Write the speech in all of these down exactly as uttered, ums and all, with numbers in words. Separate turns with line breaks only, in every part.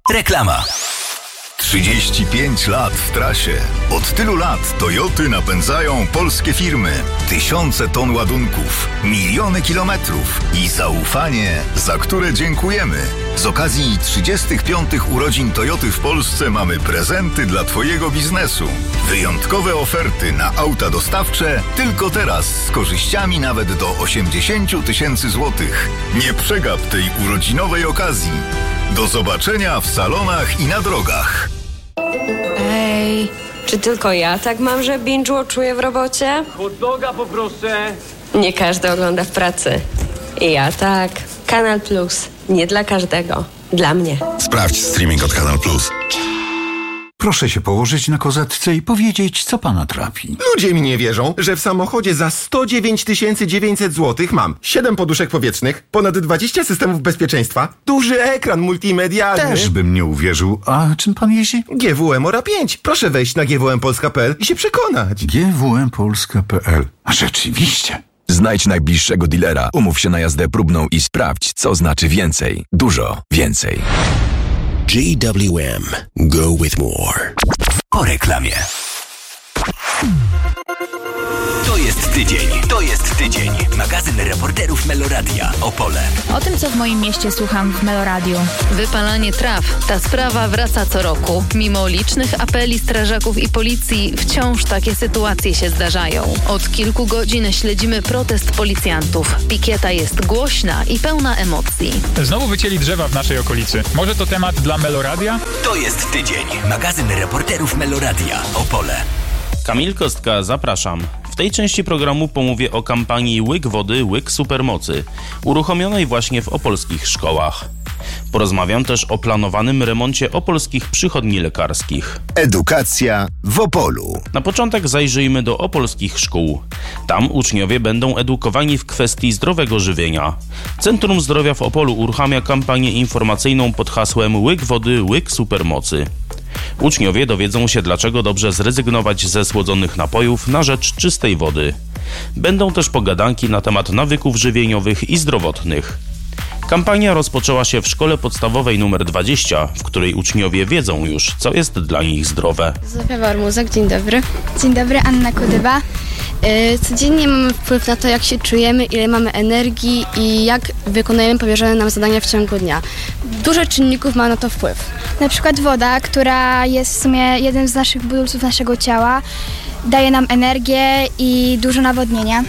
Reklama.
trzydzieści pięć lat w trasie. Od tylu lat Toyoty napędzają polskie firmy. Tysiące ton ładunków, miliony kilometrów i zaufanie, za które dziękujemy. Z okazji trzydziestych piątych urodzin Toyoty w Polsce mamy prezenty dla Twojego biznesu. Wyjątkowe oferty na auta dostawcze tylko teraz z korzyściami nawet do osiemdziesiąt tysięcy złotych. Nie przegap tej urodzinowej okazji. Do zobaczenia w salonach i na drogach.
Ej, czy tylko ja tak mam, że binge-watchuję w robocie?
Hot doga poproszę.
Nie każdy ogląda w pracy. I ja tak. Kanal Plus. Nie dla każdego. Dla mnie.
Sprawdź streaming od Kanal Plus.
Proszę się położyć na kozetce i powiedzieć, co pana trapi.
Ludzie mi nie wierzą, że w samochodzie za sto dziewięć tysięcy dziewięćset złotych mam siedem poduszek powietrznych, ponad dwadzieścia systemów bezpieczeństwa, duży ekran multimedialny.
Też bym nie uwierzył. A czym pan jeździ?
G W M Ora pięć. Proszę wejść na g w m polska kropka p l i się przekonać.
G W M polska kropka p l. A rzeczywiście.
Znajdź najbliższego dealera, umów się na jazdę próbną i sprawdź, co znaczy więcej. Dużo więcej.
G W M. Go with more. Po reklamie. To jest tydzień. To jest tydzień. Magazyn reporterów Meloradia. Opole.
O tym, co w moim mieście słucham w Meloradiu.
Wypalanie traw. Ta sprawa wraca co roku. Mimo licznych apeli strażaków i policji, wciąż takie sytuacje się zdarzają. Od kilku godzin śledzimy protest policjantów. Pikieta jest głośna i pełna emocji.
Znowu wycięli drzewa w naszej okolicy. Może to temat dla Meloradia?
To jest tydzień. Magazyn reporterów Meloradia. Opole.
Kamil Kostka, zapraszam. W tej części programu pomówię o kampanii Łyk wody, łyk supermocy, uruchomionej właśnie w opolskich szkołach. Porozmawiam też o planowanym remoncie opolskich przychodni lekarskich.
Edukacja w Opolu.
Na początek zajrzyjmy do opolskich szkół. Tam uczniowie będą edukowani w kwestii zdrowego żywienia. Centrum Zdrowia w Opolu uruchamia kampanię informacyjną pod hasłem Łyk wody, łyk supermocy. Uczniowie dowiedzą się, dlaczego dobrze zrezygnować ze słodzonych napojów na rzecz czystej wody. Będą też pogadanki na temat nawyków żywieniowych i zdrowotnych. Kampania rozpoczęła się w szkole podstawowej numer dwadzieścia, w której uczniowie wiedzą już, co jest dla nich zdrowe.
Zofia Warmuzak, dzień dobry.
Dzień dobry, Anna Kodyba.
Codziennie mamy wpływ na to, jak się czujemy, ile mamy energii i jak wykonujemy powierzone nam zadania w ciągu dnia. Dużo czynników ma na to wpływ.
Na przykład woda, która jest w sumie jednym z naszych budulców naszego ciała, daje nam energię i dużo nawodnienia.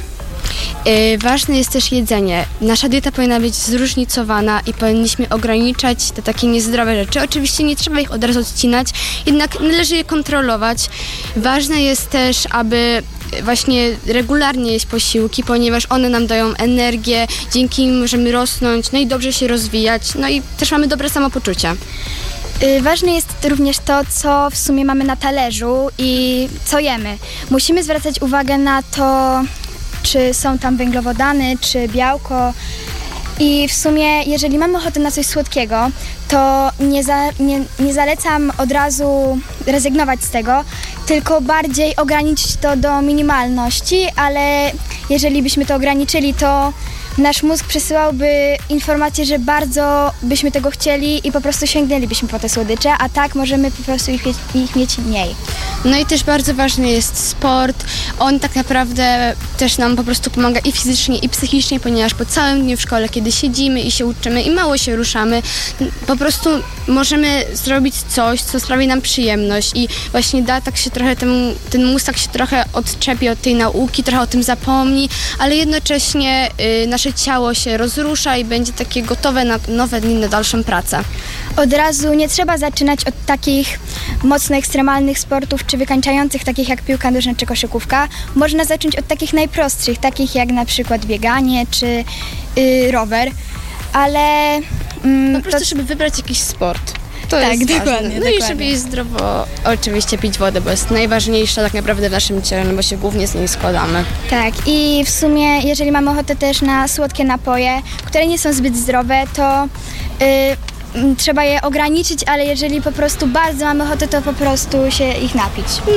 Yy, ważne jest też jedzenie. Nasza dieta powinna być zróżnicowana i powinniśmy ograniczać te takie niezdrowe rzeczy. Oczywiście nie trzeba ich od razu odcinać, jednak należy je kontrolować. Ważne jest też, aby właśnie regularnie jeść posiłki, ponieważ one nam dają energię, dzięki nim możemy rosnąć, no i dobrze się rozwijać, no i też mamy dobre samopoczucie.
Yy, ważne jest również to, co w sumie mamy na talerzu i co jemy. Musimy zwracać uwagę na to, czy są tam węglowodany, czy białko. I w sumie, jeżeli mamy ochotę na coś słodkiego, to nie, za, nie, nie zalecam od razu rezygnować z tego, tylko bardziej ograniczyć to do minimalności, ale jeżeli byśmy to ograniczyli, to nasz mózg przesyłałby informację, że bardzo byśmy tego chcieli i po prostu sięgnęlibyśmy po te słodycze, a tak możemy po prostu ich, ich mieć mniej.
No i też bardzo ważny jest sport. On tak naprawdę też nam po prostu pomaga i fizycznie, i psychicznie, ponieważ po całym dniu w szkole, kiedy siedzimy i się uczymy i mało się ruszamy, po prostu możemy zrobić coś, co sprawi nam przyjemność i właśnie da tak się trochę, ten, ten mózg tak się trochę odczepi od tej nauki, trochę o tym zapomni, ale jednocześnie y, nasze ciało się rozrusza i będzie takie gotowe na nowe dni, na dalszą pracę.
Od razu nie trzeba zaczynać od takich mocno ekstremalnych sportów czy wykańczających, takich jak piłka nożna czy koszykówka. Można zacząć od takich najprostszych, takich jak na przykład bieganie czy yy, rower, ale...
Mm, po prostu, to... żeby wybrać jakiś sport. To
tak,
jest
dokładnie.
ważne. No
dokładnie.
i żeby jeść zdrowo, oczywiście pić wodę, bo jest najważniejsza tak naprawdę w naszym ciele, no bo się głównie z niej składamy.
Tak, i w sumie jeżeli mamy ochotę też na słodkie napoje, które nie są zbyt zdrowe, to yy, trzeba je ograniczyć, ale jeżeli po prostu bardzo mamy ochotę, to po prostu się ich napić.
No.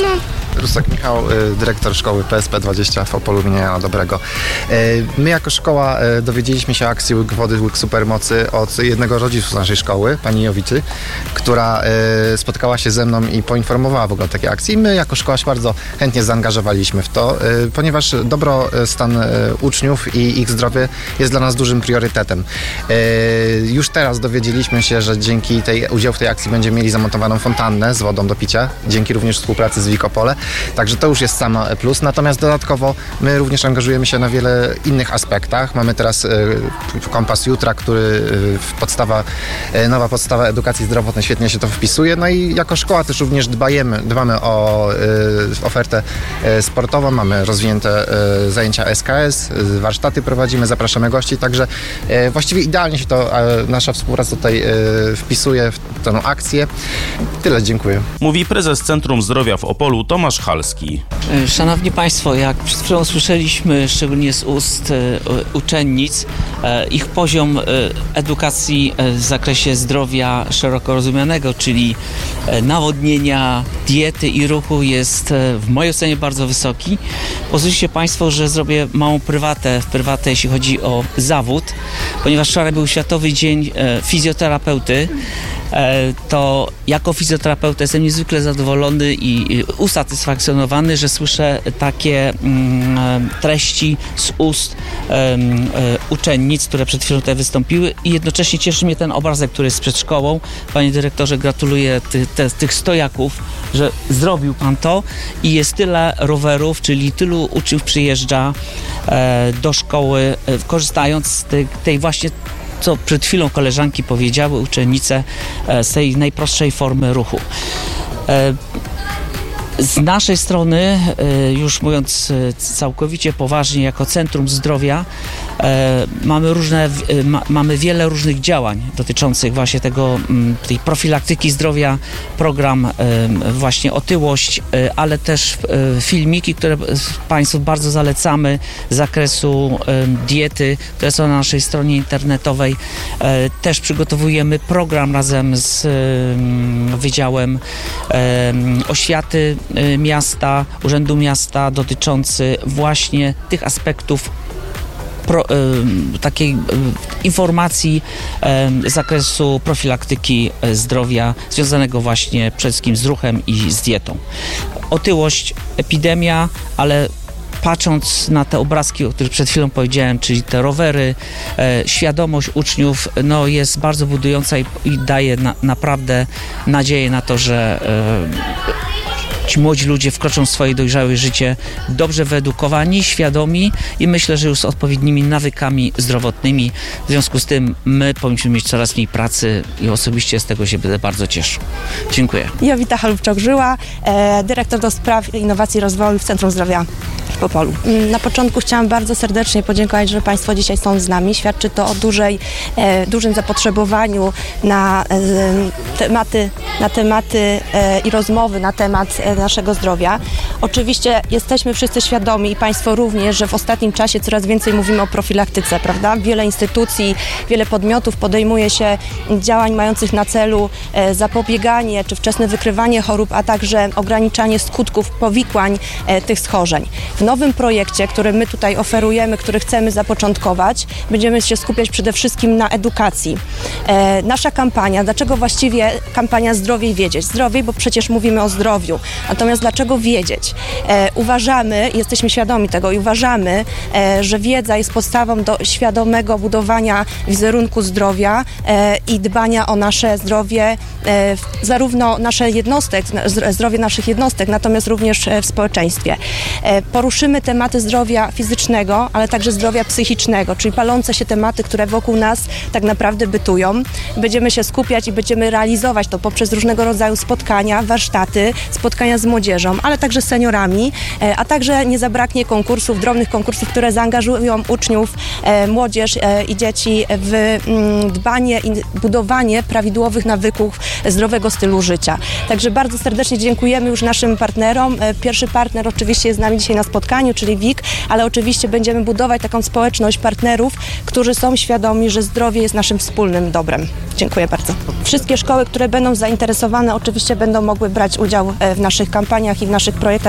Rusek Michał, dyrektor szkoły P S P dwadzieścia w Opolu imienia Jana Dobrego. My jako szkoła dowiedzieliśmy się o akcji Łyk Wody, Łyk Supermocy od jednego rodziców naszej szkoły, pani Jowicy, która spotkała się ze mną i poinformowała w ogóle o takiej akcji. My jako szkoła się bardzo chętnie zaangażowaliśmy w to, ponieważ dobrostan uczniów i ich zdrowie jest dla nas dużym priorytetem. Już teraz dowiedzieliśmy się, że dzięki tej, udziału w tej akcji będziemy mieli zamontowaną fontannę z wodą do picia, dzięki również współpracy z Wikopole, także to już jest sam plus. Natomiast dodatkowo my również angażujemy się na wiele innych aspektach. Mamy teraz kompas jutra, który w podstawa, nowa podstawa edukacji zdrowotnej świetnie się to wpisuje. No i jako szkoła też również dbajemy, dbamy o ofertę sportową, mamy rozwinięte zajęcia S K S, warsztaty prowadzimy, zapraszamy gości, także właściwie idealnie się to nasza współpraca tutaj wpisuje w tę akcję. Tyle, dziękuję.
Mówi prezes Centrum Zdrowia w Opolu Tomasz Halski.
Szanowni Państwo, jak przed chwilą słyszeliśmy, szczególnie z ust uczennic, ich poziom edukacji w zakresie zdrowia szeroko rozumianego, czyli nawodnienia, diety i ruchu jest w mojej ocenie bardzo wysoki. Pozwólcie Państwo, że zrobię małą prywatę, prywatę jeśli chodzi o zawód, ponieważ wczoraj był Światowy Dzień Fizjoterapeuty. To jako fizjoterapeuta jestem niezwykle zadowolony i usatysfakcjonowany, że słyszę takie mm, treści z ust um, uczennic, które przed chwilą tutaj wystąpiły, i jednocześnie cieszy mnie ten obrazek, który jest przed szkołą. Panie dyrektorze, gratuluję ty, te, tych stojaków, że zrobił Pan to i jest tyle rowerów, czyli tylu uczniów przyjeżdża e, do szkoły, e, korzystając z tej, tej właśnie, co przed chwilą koleżanki powiedziały, uczennice, z tej najprostszej formy ruchu. Z naszej strony, już mówiąc całkowicie poważnie, jako Centrum Zdrowia, mamy różne, mamy wiele różnych działań dotyczących właśnie tego, tej profilaktyki zdrowia, program właśnie otyłość, ale też filmiki, które Państwu bardzo zalecamy z zakresu diety, które są na naszej stronie internetowej. Też przygotowujemy program razem z Wydziałem Oświaty Miasta, Urzędu Miasta, dotyczący właśnie tych aspektów Pro, y, takiej y, informacji y, z zakresu profilaktyki y, zdrowia związanego właśnie przede wszystkim z ruchem i z dietą. Otyłość, epidemia, ale patrząc na te obrazki, o których przed chwilą powiedziałem, czyli te rowery, e, świadomość uczniów, no jest bardzo budująca i, i daje na, naprawdę nadzieję na to, że e, ci młodzi ludzie wkroczą w swoje dojrzałe życie dobrze wyedukowani, świadomi i myślę, że już z odpowiednimi nawykami zdrowotnymi. W związku z tym my powinniśmy mieć coraz mniej pracy i osobiście z tego się będę bardzo cieszył. Dziękuję.
Jowita Halubczak-Żyła, e, dyrektor do spraw innowacji i rozwoju w Centrum Zdrowia w Opolu. Na początku chciałam bardzo serdecznie podziękować, że Państwo dzisiaj są z nami. Świadczy to o dużej, e, dużym zapotrzebowaniu na e, tematy, na tematy e, i rozmowy na temat e, naszego zdrowia. Oczywiście jesteśmy wszyscy świadomi i Państwo również, że w ostatnim czasie coraz więcej mówimy o profilaktyce, prawda? Wiele instytucji, wiele podmiotów podejmuje się działań mających na celu e, zapobieganie czy wczesne wykrywanie chorób, a także ograniczanie skutków powikłań e, tych schorzeń. W nowym projekcie, który my tutaj oferujemy, który chcemy zapoczątkować, będziemy się skupiać przede wszystkim na edukacji. E, nasza kampania, dlaczego właściwie kampania Zdrowiej Wiedzieć? Zdrowiej, bo przecież mówimy o zdrowiu. Natomiast dlaczego wiedzieć? E, uważamy, jesteśmy świadomi tego i uważamy, e, że wiedza jest podstawą do świadomego budowania wizerunku zdrowia e, i dbania o nasze zdrowie, e, zarówno nasze jednostek, zdrowie naszych jednostek, natomiast również w społeczeństwie. E, poruszymy tematy zdrowia fizycznego, ale także zdrowia psychicznego, czyli palące się tematy, które wokół nas tak naprawdę bytują. Będziemy się skupiać i będziemy realizować to poprzez różnego rodzaju spotkania, warsztaty, spotkania z młodzieżą, ale także z seniorami, a także nie zabraknie konkursów, drobnych konkursów, które zaangażują uczniów, młodzież i dzieci w dbanie i budowanie prawidłowych nawyków zdrowego stylu życia. Także bardzo serdecznie dziękujemy już naszym partnerom. Pierwszy partner oczywiście jest z nami dzisiaj na spotkaniu, czyli W I K, ale oczywiście będziemy budować taką społeczność partnerów, którzy są świadomi, że zdrowie jest naszym wspólnym dobrem. Dziękuję bardzo. Wszystkie szkoły, które będą zainteresowane, oczywiście będą mogły brać udział w naszych kampaniach i w naszych projektach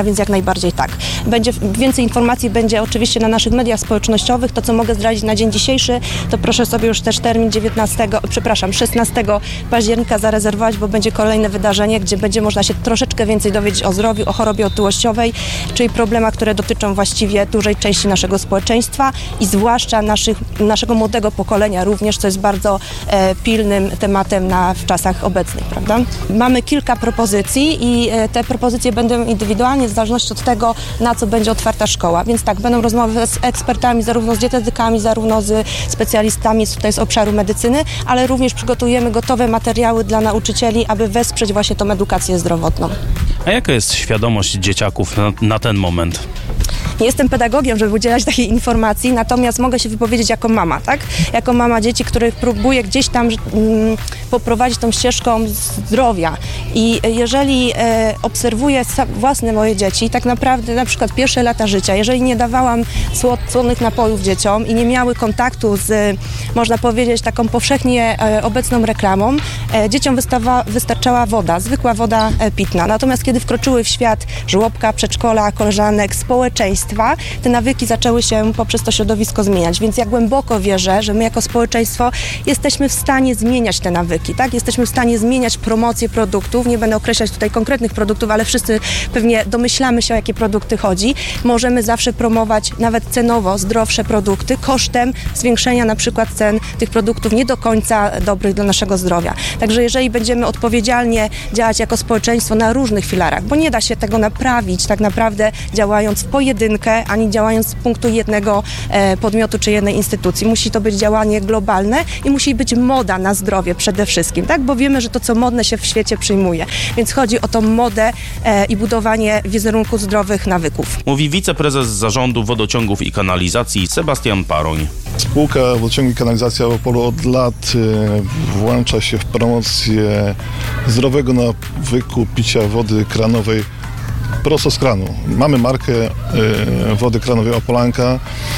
dziecka, więc jak najbardziej tak. Będzie więcej informacji będzie oczywiście na naszych mediach społecznościowych. To, co mogę zdradzić na dzień dzisiejszy, to proszę sobie już też termin dziewiętnastego, przepraszam, szesnastego października zarezerwować, bo będzie kolejne wydarzenie, gdzie będzie można się troszeczkę więcej dowiedzieć o zdrowiu, o chorobie otyłościowej, czyli problemach, które dotyczą właściwie dużej części naszego społeczeństwa i zwłaszcza naszych, naszego młodego pokolenia również, co jest bardzo e, pilnym tematem na, w czasach obecnych, prawda? Mamy kilka propozycji i e, te propozycje będą indywidualnie w zależności od tego, na co będzie otwarta szkoła, więc tak, będą rozmowy z ekspertami, zarówno z dietetykami, zarówno z specjalistami tutaj z obszaru medycyny, ale również przygotujemy gotowe materiały dla nauczycieli, aby wesprzeć właśnie tą edukację zdrowotną.
A jaka jest świadomość dzieciaków na, na ten moment?
Nie jestem pedagogiem, żeby udzielać takiej informacji, natomiast mogę się wypowiedzieć jako mama, tak? Jako mama dzieci, których próbuję gdzieś tam mm, poprowadzić tą ścieżką zdrowia. I jeżeli e, obserwuję własne moje dzieci, tak naprawdę na przykład pierwsze lata życia, jeżeli nie dawałam słonych napojów dzieciom i nie miały kontaktu z, można powiedzieć, taką powszechnie e, obecną reklamą, e, dzieciom wystawa, wystarczała woda, zwykła woda e, pitna. Natomiast kiedy wkroczyły w świat żłobka, przedszkola, koleżanek, społeczeństwa, te nawyki zaczęły się poprzez to środowisko zmieniać, więc ja głęboko wierzę, że my jako społeczeństwo jesteśmy w stanie zmieniać te nawyki, tak? Jesteśmy w stanie zmieniać promocję produktów, nie będę określać tutaj konkretnych produktów, ale wszyscy pewnie domyślamy się, o jakie produkty chodzi. Możemy zawsze promować nawet cenowo zdrowsze produkty kosztem zwiększenia na przykład cen tych produktów nie do końca dobrych dla naszego zdrowia. Także jeżeli będziemy odpowiedzialnie działać jako społeczeństwo na różnych filarach, bo nie da się tego naprawić tak naprawdę działając w pojedynkę, ani działając z punktu jednego e, podmiotu czy jednej instytucji. Musi to być działanie globalne i musi być moda na zdrowie przede wszystkim, tak? Bo wiemy, że to, co modne się w świecie przyjmuje. Więc chodzi o tą modę e, i budowanie wizerunku zdrowych nawyków.
Mówi wiceprezes Zarządu Wodociągów i Kanalizacji Sebastian Paroń.
Spółka Wodociągi i Kanalizacja w Opolu od lat e, włącza się w promocję zdrowego nawyku picia wody kranowej prosto z kranu. Mamy markę y, wody kranowej Opolanka.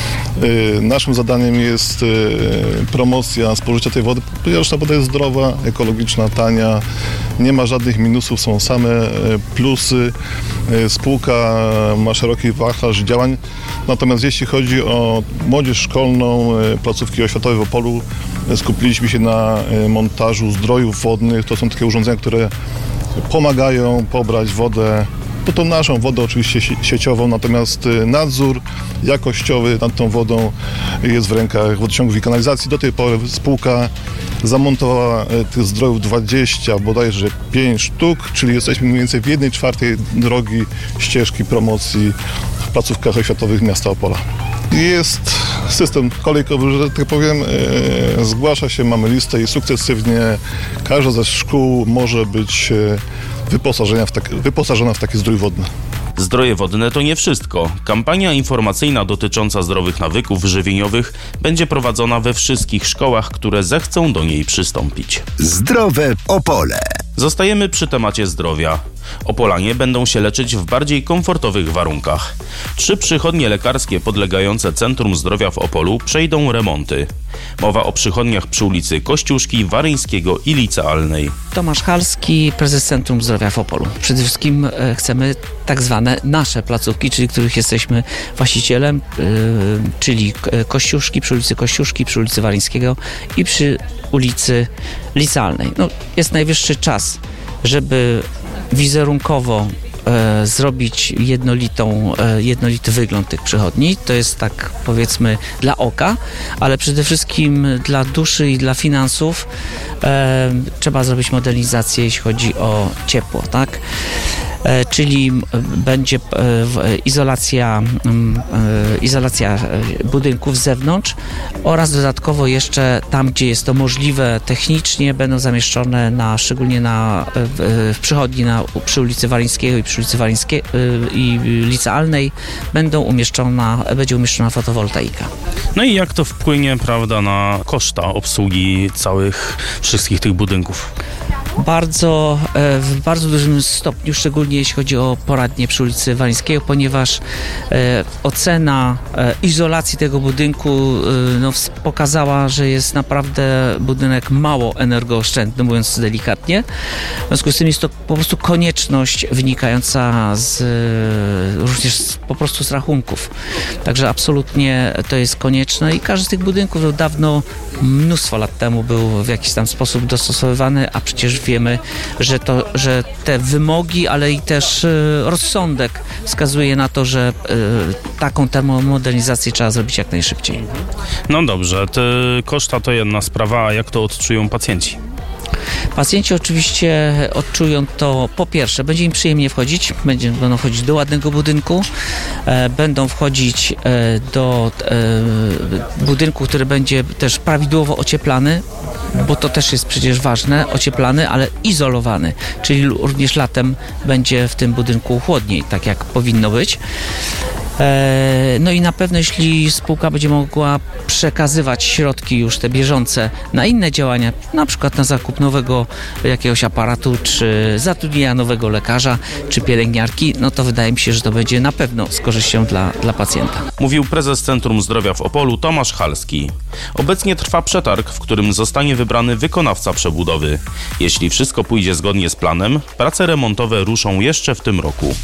Y, naszym zadaniem jest y, promocja spożycia tej wody, ponieważ ta woda jest zdrowa, ekologiczna, tania, nie ma żadnych minusów, są same y, plusy. Y, spółka ma szeroki wachlarz działań, natomiast jeśli chodzi o młodzież szkolną, y, placówki oświatowe w Opolu, y, skupiliśmy się na y, montażu zdrojów wodnych. To są takie urządzenia, które pomagają pobrać wodę, to tą naszą wodę oczywiście sieciową, natomiast nadzór jakościowy nad tą wodą jest w rękach Wodociągów i Kanalizacji. Do tej pory spółka zamontowała tych zdrojów dwadzieścia, bodajże pięć sztuk, czyli jesteśmy mniej więcej w jednej czwartej drogi ścieżki promocji w placówkach oświatowych miasta Opola. Jest system kolejkowy, że tak powiem, e, zgłasza się, mamy listę i sukcesywnie każda ze szkół może być e, wyposażona w, tak, wyposażona w taki zdrój wodny.
Zdroje wodne to nie wszystko. Kampania informacyjna dotycząca zdrowych nawyków żywieniowych będzie prowadzona we wszystkich szkołach, które zechcą do niej przystąpić.
Zdrowe Opole.
Zostajemy przy temacie zdrowia. Opolanie będą się leczyć w bardziej komfortowych warunkach. Trzy przychodnie lekarskie podlegające Centrum Zdrowia w Opolu przejdą remonty. Mowa o przychodniach przy ulicy Kościuszki, Waryńskiego i Licealnej.
Tomasz Halski, prezes Centrum Zdrowia w Opolu. Przede wszystkim e, chcemy tak zwane nasze placówki, czyli których jesteśmy właścicielem, e, czyli Kościuszki, przy ulicy Kościuszki, przy ulicy Waryńskiego i przy ulicy Licealnej. No, jest najwyższy czas, żeby wizerunkowo e, zrobić jednolitą, e, jednolity wygląd tych przychodni. To jest tak, powiedzmy, dla oka, ale przede wszystkim dla duszy i dla finansów e, trzeba zrobić modernizację, jeśli chodzi o ciepło, tak? E, czyli będzie e, izolacja, e, izolacja budynków z zewnątrz oraz dodatkowo jeszcze tam, gdzie jest to możliwe technicznie, będą zamieszczone na, szczególnie na, w, w przychodni na, przy ulicy Waryńskiego i przy ulicy Waryńskiej i Licealnej będą umieszczona, będzie umieszczona fotowoltaika.
No i jak to wpłynie, prawda, na koszta obsługi całych, wszystkich tych budynków?
bardzo, w bardzo dużym stopniu, szczególnie jeśli chodzi o poradnie przy ulicy Walińskiego, ponieważ ocena izolacji tego budynku no, pokazała, że jest naprawdę budynek mało energooszczędny, mówiąc delikatnie. W związku z tym jest to po prostu konieczność wynikająca z, również z, po prostu z rachunków. Także absolutnie to jest konieczne i każdy z tych budynków no, dawno, mnóstwo lat temu był w jakiś tam sposób dostosowywany, a przecież wiemy, że, to, że te wymogi, ale i też rozsądek wskazuje na to, że taką termomodernizację trzeba zrobić jak najszybciej.
No dobrze, te koszta to jedna sprawa, a jak to odczują pacjenci?
Pacjenci oczywiście odczują to, po pierwsze, będzie im przyjemnie wchodzić, będzie, będą wchodzić do ładnego budynku, e, będą wchodzić e, do e, budynku, który będzie też prawidłowo ocieplany, bo to też jest przecież ważne, ocieplany, ale izolowany, czyli również latem będzie w tym budynku chłodniej, tak jak powinno być. No i na pewno jeśli spółka będzie mogła przekazywać środki już te bieżące na inne działania, na przykład na zakup nowego jakiegoś aparatu, czy zatrudnienia nowego lekarza, czy pielęgniarki, no to wydaje mi się, że to będzie na pewno z korzyścią dla, dla pacjenta.
Mówił prezes Centrum Zdrowia w Opolu Tomasz Halski. Obecnie trwa przetarg, w którym zostanie wybrany wykonawca przebudowy. Jeśli wszystko pójdzie zgodnie z planem, prace remontowe ruszą jeszcze w tym roku.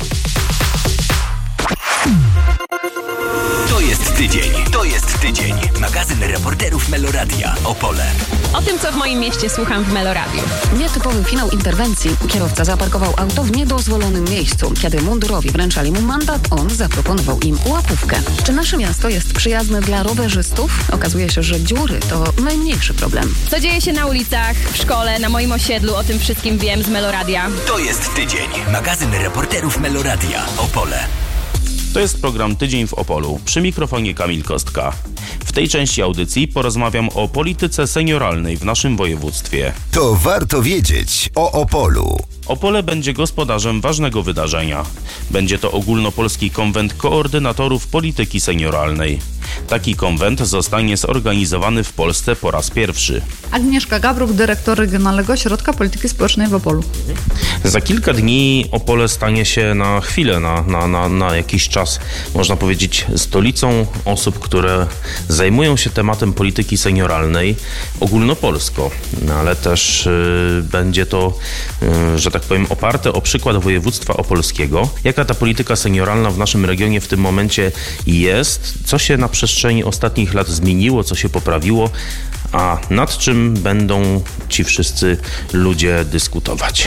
To jest tydzień, to jest tydzień. Magazyn reporterów Meloradia Opole.
O tym, co w moim mieście słucham w Meloradiu.
Nietypowy finał interwencji. Kierowca zaparkował auto w niedozwolonym miejscu. Kiedy mundurowi wręczali mu mandat, on zaproponował im łapówkę. Czy nasze miasto jest przyjazne dla rowerzystów? Okazuje się, że dziury to najmniejszy problem.
Co dzieje się na ulicach, w szkole, na moim osiedlu, o tym wszystkim wiem z Meloradia.
To jest tydzień. Magazyn reporterów Meloradia Opole.
To jest program Tydzień w Opolu. Przy mikrofonie Kamil Kostka. W tej części audycji porozmawiam o polityce senioralnej w naszym województwie.
To warto wiedzieć o Opolu.
Opole będzie gospodarzem ważnego wydarzenia. Będzie to ogólnopolski konwent koordynatorów polityki senioralnej. Taki konwent zostanie zorganizowany w Polsce po raz pierwszy.
Agnieszka Gabruk, dyrektor Regionalnego Ośrodka Polityki Społecznej w Opolu.
Za kilka dni Opole stanie się na chwilę, na, na, na, na jakiś czas, można powiedzieć, stolicą osób, które zajmują się tematem polityki senioralnej ogólnopolsko. No, ale też y, będzie to, y, że tak powiem, oparte o przykład województwa opolskiego. Jaka ta polityka senioralna w naszym regionie w tym momencie jest? Co się na przestrzeni ostatnich lat zmieniło, co się poprawiło, a nad czym będą ci wszyscy ludzie dyskutować?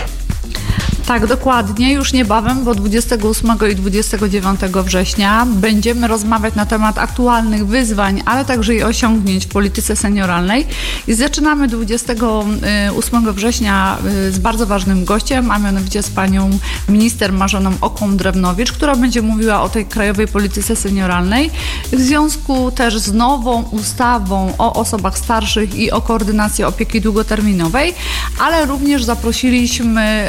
Tak, dokładnie. Już niebawem, bo dwudziestego ósmego i dwudziestego dziewiątego września będziemy rozmawiać na temat aktualnych wyzwań, ale także i osiągnięć w polityce senioralnej. I zaczynamy dwudziestego ósmego września z bardzo ważnym gościem, a mianowicie z panią minister Marzeną Okłą-Drewnowicz, która będzie mówiła o tej krajowej polityce senioralnej w związku też z nową ustawą o osobach starszych i o koordynacji opieki długoterminowej, ale również zaprosiliśmy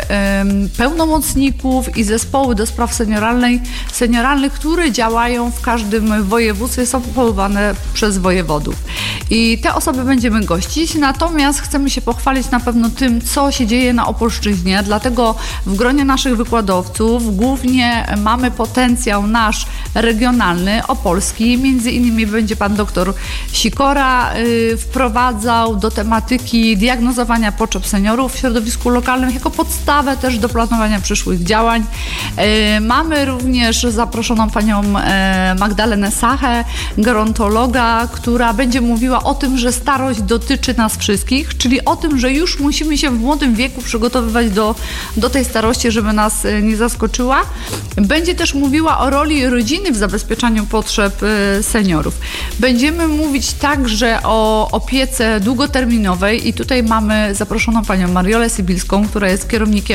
pełnomocników i zespoły do spraw senioralnej, senioralnych, które działają w każdym województwie, są powoływane przez wojewodów. I te osoby będziemy gościć, natomiast chcemy się pochwalić na pewno tym, co się dzieje na Opolszczyźnie, dlatego w gronie naszych wykładowców głównie mamy potencjał nasz regionalny, opolski. Między innymi będzie pan doktor Sikora y, wprowadzał do tematyki diagnozowania potrzeb seniorów w środowisku lokalnym jako podstawę też do planowania przyszłych działań. E, mamy również zaproszoną panią e, Magdalenę Sachę, gerontologa, która będzie mówiła o tym, że starość dotyczy nas wszystkich, czyli o tym, że już musimy się w młodym wieku przygotowywać do, do tej starości, żeby nas e, nie zaskoczyła. Będzie też mówiła o roli rodziny w zabezpieczaniu potrzeb e, seniorów. Będziemy mówić także o opiece długoterminowej i tutaj mamy zaproszoną panią Mariolę Sybilską, która jest kierownikiem e,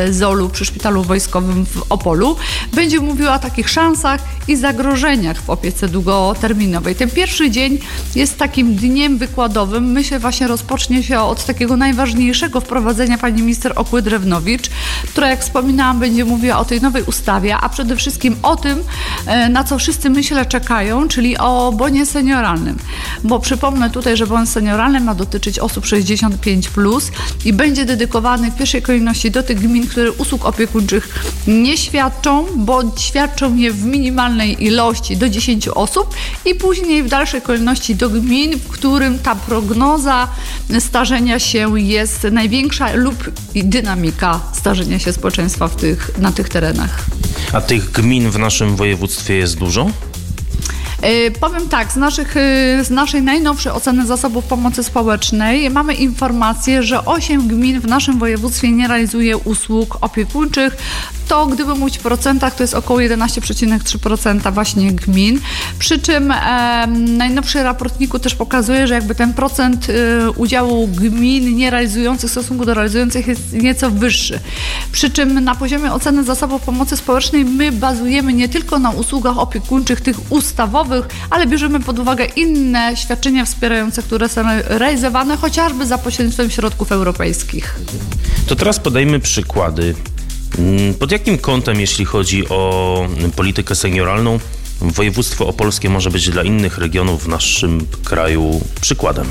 Zolu przy Szpitalu Wojskowym w Opolu. Będzie mówiła o takich szansach i zagrożeniach w opiece długoterminowej. Ten pierwszy dzień jest takim dniem wykładowym. Myślę, właśnie rozpocznie się od takiego najważniejszego wprowadzenia pani minister Okły-Drewnowicz, która, jak wspominałam, będzie mówiła o tej nowej ustawie, a przede wszystkim o tym, na co wszyscy, myślę, czekają, czyli o bonie senioralnym. Bo przypomnę tutaj, że bon senioralny ma dotyczyć osób sześćdziesiąt pięć plus i będzie dedykowany w pierwszej kolejności do tych gmin, które usług opiekuńczych nie świadczą, bądź świadczą je w minimalnej ilości do dziesięciu osób i później w dalszej kolejności do gmin, w którym ta prognoza starzenia się jest największa lub dynamika starzenia się społeczeństwa w tych, na tych terenach.
A tych gmin w naszym województwie jest dużo?
Yy, powiem tak, z, naszych, yy, z naszej najnowszej oceny zasobów pomocy społecznej mamy informację, że osiem gmin w naszym województwie nie realizuje usług opiekuńczych. To, gdyby mówić w procentach, to jest około jedenaście przecinek trzy procent właśnie gmin. Przy czym e, najnowszy raport N I K-u też pokazuje, że jakby ten procent e, udziału gmin nie realizujących w stosunku do realizujących jest nieco wyższy. Przy czym na poziomie oceny zasobów pomocy społecznej my bazujemy nie tylko na usługach opiekuńczych, tych ustawowych, ale bierzemy pod uwagę inne świadczenia wspierające, które są realizowane chociażby za pośrednictwem środków europejskich.
To teraz podajmy przykłady. Pod jakim kątem, jeśli chodzi o politykę senioralną, województwo opolskie może być dla innych regionów w naszym kraju przykładem?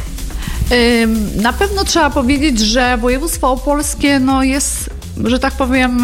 Na pewno trzeba powiedzieć, że województwo opolskie no jest, że tak powiem,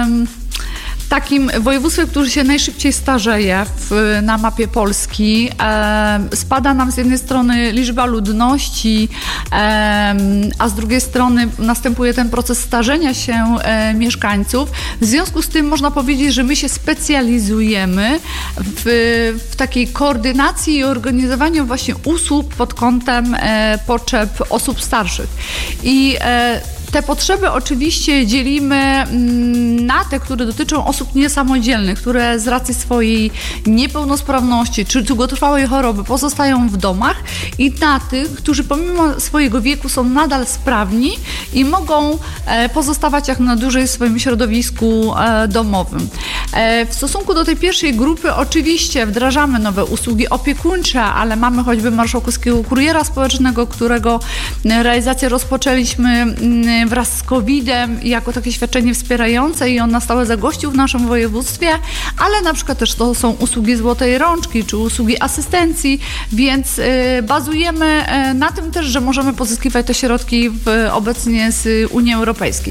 takim województwem, który się najszybciej starzeje w, na mapie Polski. E, spada nam z jednej strony liczba ludności, e, a z drugiej strony następuje ten proces starzenia się e, mieszkańców. W związku z tym można powiedzieć, że my się specjalizujemy w, w takiej koordynacji i organizowaniu właśnie usług pod kątem e, potrzeb osób starszych. I e, Te potrzeby oczywiście dzielimy na te, które dotyczą osób niesamodzielnych, które z racji swojej niepełnosprawności czy długotrwałej choroby pozostają w domach, i na tych, którzy pomimo swojego wieku są nadal sprawni i mogą pozostawać jak najdłużej w swoim środowisku domowym. W stosunku do tej pierwszej grupy oczywiście wdrażamy nowe usługi opiekuńcze, ale mamy choćby marszałkowskiego kuriera społecznego, którego realizację rozpoczęliśmy wraz z kowidem jako takie świadczenie wspierające i on na stałe zagościł w naszym województwie, ale na przykład też to są usługi złotej rączki czy usługi asystencji, więc bazujemy na tym też, że możemy pozyskiwać te środki w, obecnie z Unii Europejskiej.